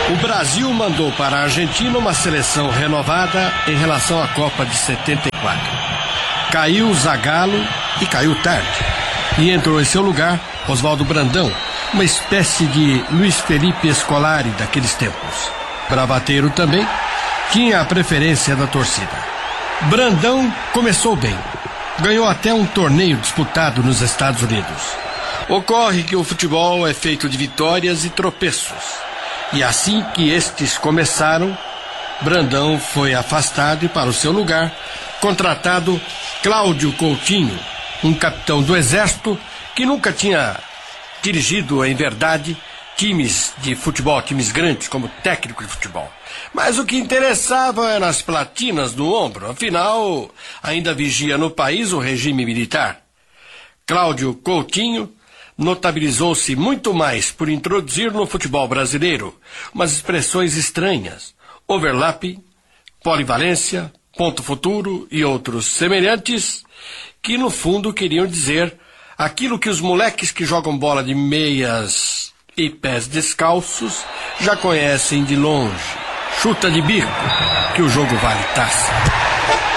O Brasil mandou para a Argentina uma seleção renovada em relação à Copa de 74. Caiu Zagallo e caiu tarde. E entrou em seu lugar Oswaldo Brandão, uma espécie de Luiz Felipe Scolari daqueles tempos. Bravateiro também, tinha a preferência da torcida. Brandão começou bem. Ganhou até um torneio disputado nos Estados Unidos. Ocorre que o futebol é feito de vitórias e tropeços. E assim que estes começaram, Brandão foi afastado e para o seu lugar, contratado Cláudio Coutinho, um capitão do Exército que nunca tinha dirigido, em verdade, times de futebol, times grandes como técnico de futebol. Mas o que interessava eram as platinas no ombro, afinal, ainda vigia no país o regime militar. Cláudio Coutinho notabilizou-se muito mais por introduzir no futebol brasileiro umas expressões estranhas, overlap, polivalência, ponto futuro e outros semelhantes, que no fundo queriam dizer aquilo que os moleques que jogam bola de meias e pés descalços já conhecem de longe. Chuta de bico, que o jogo vale taça.